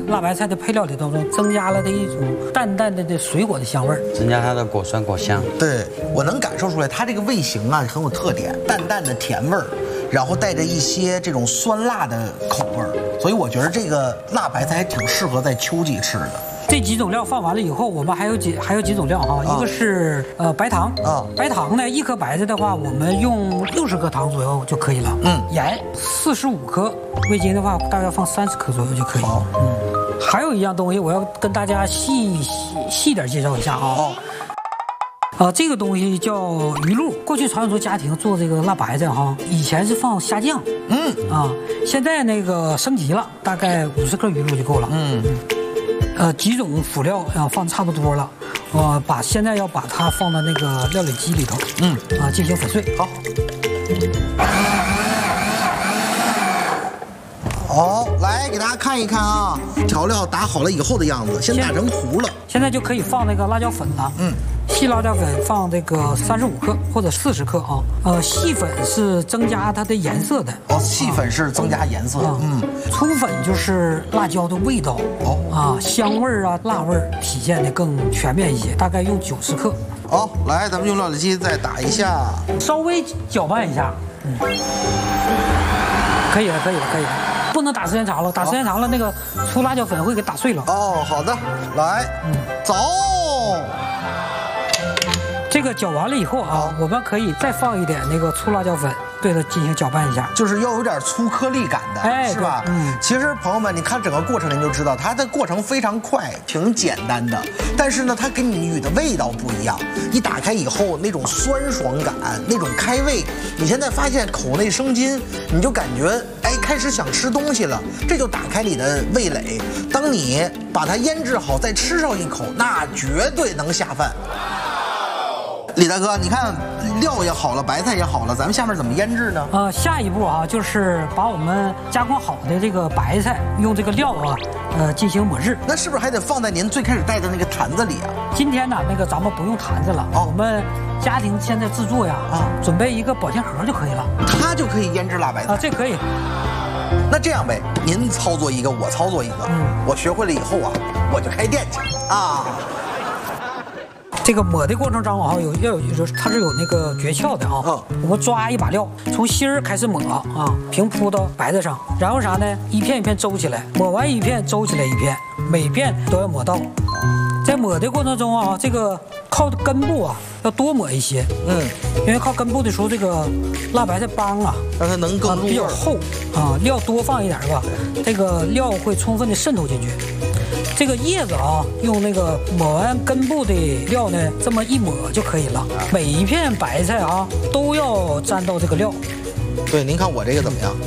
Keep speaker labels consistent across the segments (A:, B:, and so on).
A: 辣白菜的配料里当中增加了的一种淡淡的水果的香味儿，
B: 增加它的果酸果香。
C: 对，我能感受出来，它这个味型啊很有特点，淡淡的甜味儿，然后带着一些这种酸辣的口味儿，所以我觉得这个辣白菜还挺适合在秋季吃的。
A: 这几种料放完了以后，我们还有几种料哈，一个是白糖白糖呢，1颗白菜的话，我们用60克糖左右就可以了。盐45克，味精的话大概放30克左右就可以。还有一样东西我要跟大家细点介绍一下啊。这个东西叫鱼露。过去传统家庭做这个辣白菜哈，以前是放虾酱，现在那个升级了，大概50克鱼露就够了。几种辅料放差不多了，现在要把它放到那个料理机里头，进行粉碎。
C: 好，来给大家看一看啊，调料打好了以后的样子，先打成糊了。现
A: 在就可以放那个辣椒粉了。细辣椒粉放这个35克或者40克啊。细粉是增加它的颜色的。
C: 细粉是增加颜色。
A: 粗粉就是辣椒的味道。香味儿啊，辣味儿体现的更全面一些，大概用90克。
C: 好，来，咱们用料理机再打一下，
A: 稍微搅拌一下。可以了。不能打时间长了，打时间长了那个粗辣椒粉会给打碎了。
C: 好的，来，走。
A: 这个搅完了以后我们可以再放一点那个粗辣椒粉，对它进行搅拌一下，
C: 就是要有点粗颗粒感的，是吧？其实朋友们，你看整个过程您就知道，它的过程非常快，挺简单的。但是呢，它给你的味道不一样。你打开以后那种酸爽感，那种开胃，你现在发现口内生津，你就感觉开始想吃东西了，这就打开你的味蕾。当你把它腌制好，再吃上一口，那绝对能下饭。李大哥，你看料也好了，白菜也好了，咱们下面怎么腌制呢？
A: 下一步就是把我们加工好的这个白菜用这个料进行抹制。
C: 那是不是还得放在您最开始带的那个坛子里啊？
A: 今天呢，那个咱们不用坛子了，我们家庭现在制作呀，准备一个保鲜盒就可以了，
C: 它就可以腌制辣白菜。
A: 这可以。
C: 那这样呗，您操作一个，我操作一个。我学会了以后我就开店去啊。
A: 这个抹的过程中它是有那个诀窍的我们抓一把料，从心儿开始抹平铺到白菜上，然后啥呢？一片一片周起来，抹完一片周起来一片，每片都要抹到。在抹的过程中这个靠根部要多抹一些，因为靠根部的时候，这个辣白菜帮
C: 让它能更入味，
A: 比较厚料多放一点吧，这个料会充分的渗透进去。这个叶子用那个抹完根部的料呢，这么一抹就可以了。每一片白菜都要沾到这个料。
C: 对，您看我这个怎么样？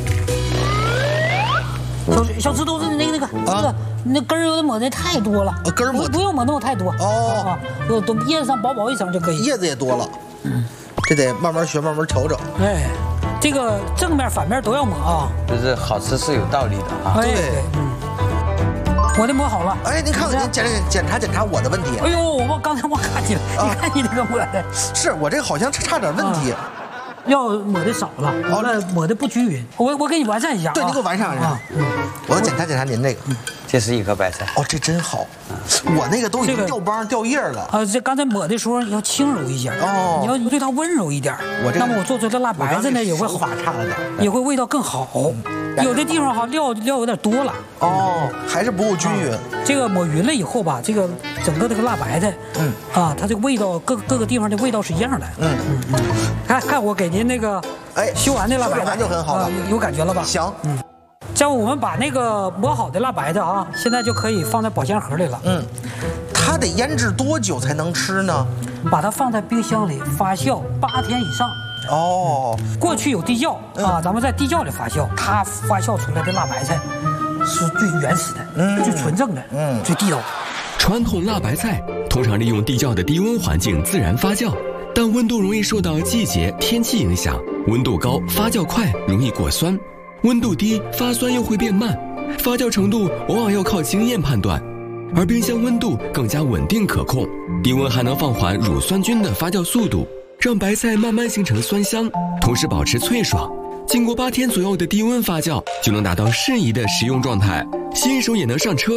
A: 小石头是那个那根儿有的抹的太多了，
C: 根儿
A: 不用抹那么太多都叶子上薄一层就可以。
C: 叶子也多了，这得慢慢学，慢慢调整。
A: 这个正面反面都要抹
B: 就是好吃是有道理的
C: 对。
A: 我的抹好了，
C: 您看看，您检查我的问题。
A: 我刚才看见了，你看你这个抹的，
C: 是我这个好像差点问题，
A: 料抹的少了，抹的不均匀。我给你完善一下。
C: 对，你给我完善。我要检查您这个。
B: 这是1颗白菜。
C: 这真好。我那个都已经掉帮掉叶了。
A: 这刚才抹的时候要轻柔一些你要对它温柔一点。那么我做出来的辣白菜呢也会
C: 手法差了点，
A: 也会味道更好。有的地方料有点多了。
C: 还是不够均匀。
A: 这个抹匀了以后吧，这个整个这个辣白菜，它这个味道各个地方的味道是一样的。看我给您那个修完的辣白菜
C: 就很好了，
A: 有感觉了吧？
C: 行。
A: 这样我们把那个磨好的辣白菜现在就可以放在保鲜盒里了。
C: 它得腌制多久才能吃呢？
A: 把它放在冰箱里发酵8天以上。过去有地窖咱们在地窖里发酵，它发酵出来的辣白菜是最原始的，最纯正的，最地道的。
D: 传统辣白菜通常利用地窖的低温环境自然发酵，但温度容易受到季节、天气影响，温度高发酵快，容易过酸。温度低，发酸又会变慢，发酵程度往往要靠经验判断，而冰箱温度更加稳定可控，低温还能放缓乳酸菌的发酵速度，让白菜慢慢形成酸香，同时保持脆爽。经过8天左右的低温发酵，就能达到适宜的食用状态，新手也能上车。